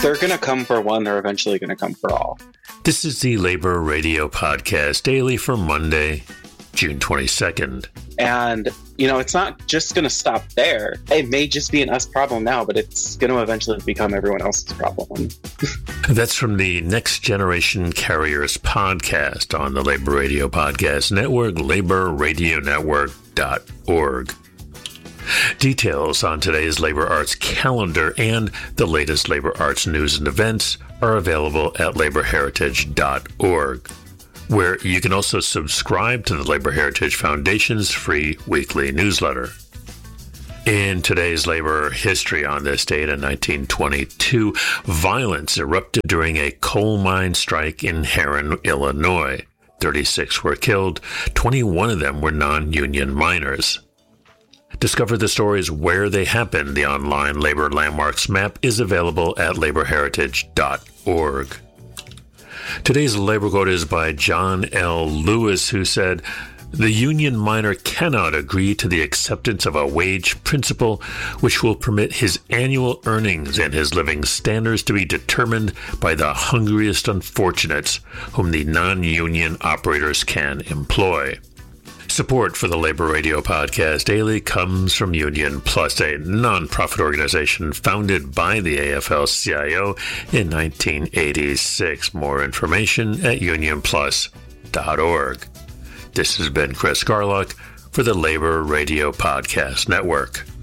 they're going to come for one, they're eventually going to come for all. This is the Labor Radio Podcast Daily for Monday, June 22nd. And, it's not just going to stop there. It may just be an us problem now, but it's going to eventually become everyone else's problem. That's from the Next Generation Carriers podcast on the Labor Radio Podcast Network, laborradionetwork.org. Details on today's Labor Arts calendar and the latest Labor Arts news and events are available at laborheritage.org, where you can also subscribe to the Labor Heritage Foundation's free weekly newsletter. In today's labor history on this date in 1922, violence erupted during a coal mine strike in Herrin, Illinois. 36 were killed, 21 of them were non-union miners. Discover the stories where they happened. The online labor landmarks map is available at laborheritage.org. Today's labor quote is by John L. Lewis, who said, "The union miner cannot agree to the acceptance of a wage principle which will permit his annual earnings and his living standards to be determined by the hungriest unfortunates whom the non-union operators can employ." Support for the Labor Radio Podcast Daily comes from Union Plus, a nonprofit organization founded by the AFL-CIO in 1986. More information at unionplus.org. This has been Chris Garlock for the Labor Radio Podcast Network.